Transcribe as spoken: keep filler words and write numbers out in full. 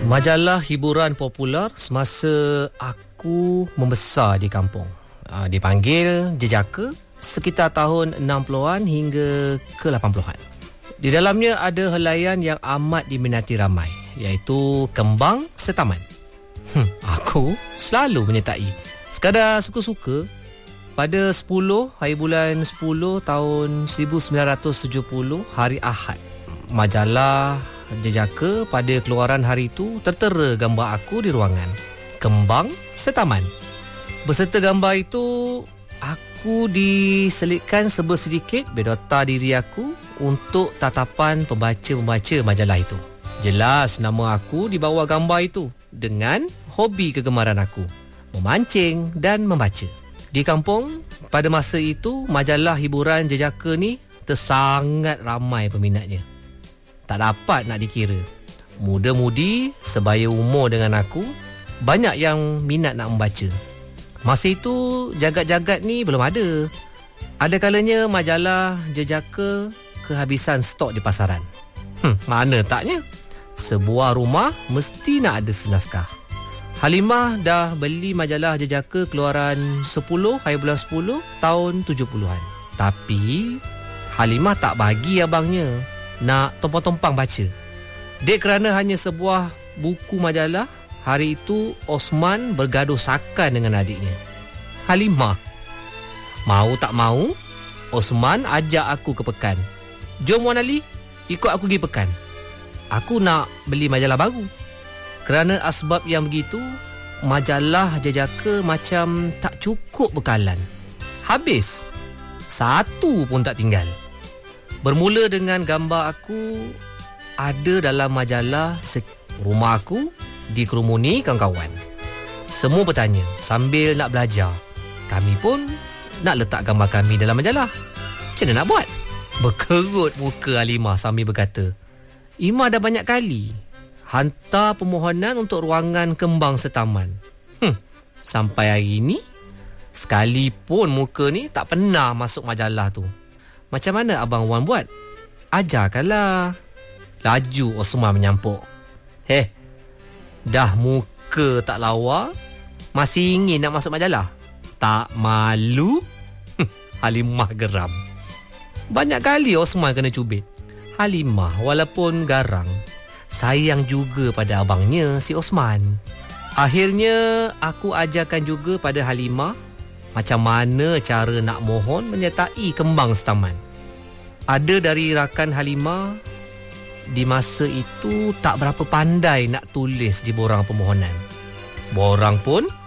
Majalah hiburan popular semasa aku membesar di kampung. Uh, dipanggil Jejaka sekitar tahun enam puluhan hingga ke lapan puluhan. Di dalamnya ada helaian yang amat diminati ramai, iaitu Kembang Setaman. Hmm, aku selalu menyertai. Sekadar suka-suka, pada sepuluh hari bulan sepuluh tahun seribu sembilan ratus tujuh puluh, hari Ahad, majalah Jejaka pada keluaran hari itu tertera gambar aku di ruangan. Kembang Setaman. Beserta gambar itu, aku diselitkan sebersedikit biodata diri aku untuk tatapan pembaca-pembaca majalah itu. Jelas nama aku di bawah gambar itu dengan hobi kegemaran aku, memancing dan membaca. Di kampung, pada masa itu, majalah hiburan Jejaka ni tersangat ramai peminatnya. Tak dapat nak dikira. Muda-mudi sebaya umur dengan aku, banyak yang minat nak membaca. Masa itu, jagat-jagat ni belum ada. Ada kalanya majalah Jejaka kehabisan stok di pasaran. Hmm, mana taknya? Sebuah rumah mesti nak ada senaskah. Halimah dah beli majalah Jejaka keluaran sepuluh hari bulan sepuluh tahun tujuh puluhan. Tapi Halimah tak bagi abangnya nak tompang-tompang baca. Dek kerana hanya sebuah buku majalah, hari itu Osman bergaduh sakan dengan adiknya. Halimah, mau tak mau, Osman ajak aku ke Pekan. Jom Wan Ali, ikut aku pergi Pekan. Aku nak beli majalah baru. Kerana asbab yang begitu, majalah Jejaka macam tak cukup bekalan. Habis. Satu pun tak tinggal. Bermula dengan gambar aku ada dalam majalah. Rumah aku dikerumuni kawan-kawan. Semua bertanya sambil nak belajar. Kami pun nak letak gambar kami dalam majalah. Macam mana nak buat? Berkerut muka Halimah sambil berkata, Ima dah banyak kali hantar permohonan untuk ruangan Kembang Setaman. Hmm, sampai hari ni, sekalipun muka ni tak pernah masuk majalah tu. Macam mana Abang Wan buat? Ajarkanlah. Laju Osman menyampuk. Heh, dah muka tak lawa, masih ingin nak masuk majalah? Tak malu? Halimah geram. Banyak kali Osman kena cubit. Halimah walaupun garang, sayang juga pada abangnya si Osman. Akhirnya aku ajarkan juga pada Halimah macam mana cara nak mohon menyertai Kembang Setaman. Ada dari rakan Halimah di masa itu tak berapa pandai nak tulis di borang permohonan. Borang pun